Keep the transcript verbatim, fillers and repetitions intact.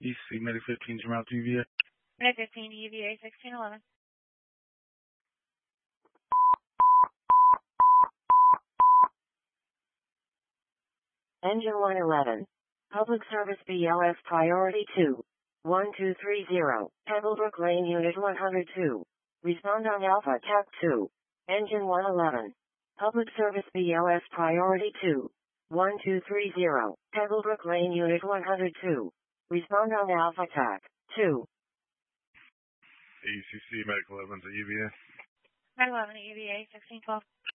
E C, Medic fifteen, Jamal to U V A. Medic fifteen, U V A sixteen eleven. Engine one eleven. Public Service B L S Priority two. one two three zero. Pebblebrook Lane Unit one hundred two. Respond on Alpha T A C two. Engine one eleven. Public Service B L S Priority two. one two three zero. Pebblebrook Lane Unit one hundred two. Respond on Alpha T A C two. E C C Medic eleven to U V A. Medic eleven to U V A sixteen twelve.